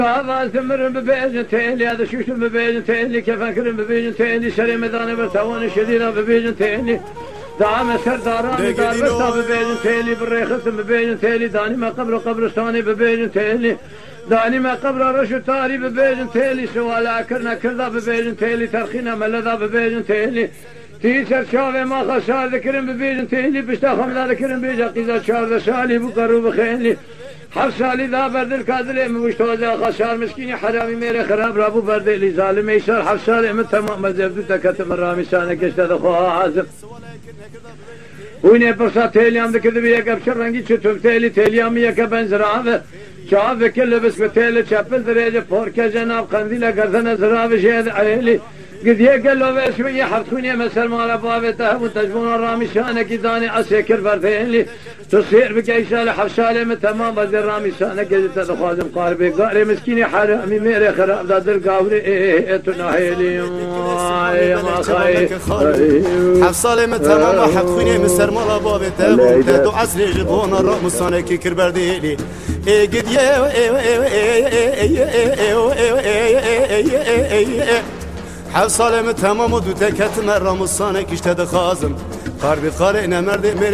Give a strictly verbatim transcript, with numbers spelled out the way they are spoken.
هذا ثمر ببيجن تيلي هذا شوشن ببيجن تيلي كيف أكرم ببيجن تيلي شري مداني برتواني شديدة ببيجن تيلي دعم سرداراني دار بستا ببيجن تيلي بالريخصم ببيجن تيلي داني ما قبر قبرستاني ببيجن تيلي داني ما قبر رشو تاري ببيجن تيلي سوالا كرنا كردا ببيجن تيلي ترخينا ملذا ببيجن تيلي تيسر شافي ما خسار ذكرن ببيجن تيلي بشتا خمدا ذكرن بيجا قيزا شار سالي بقرو بخيلي حر سالی دا بردل کادلی موشتوزا خسار مسکینی حرامی میره خراب رابو بردلی ظالم ایشار حر سالی من تمام مزبدو تکت مرامی سانه کشته دخواه حازم وینه پرسا تیلیام دکده بیه کبشر رنگی چطور تیلی تیلیامی یکه بنزرابه شعب کل بس بتیلی چپل دریجه پورکه جناب قندیل گردن زرابه شهد عیلی قد يقلوا بشوية حفتوني مثل ما لبابته وتجبون الرامي شانك داني عسيكر فرثين لي تصير بك شالة حفشالة من تمام بدي الرامي شانك قد تدخوازم قاربي قاري مسكيني حرامي ميري خراب داد القاوري ايه تناهيلي يا ما خاي حفصالة من تمام حفتوني مثل ما لبابته وتدو عسري جبون الرامي شانك كربردي لي ايه قد يه حفصالة من تمام ودو تكت مرة مصانك اشتد خازم قاربي قارئنا مرد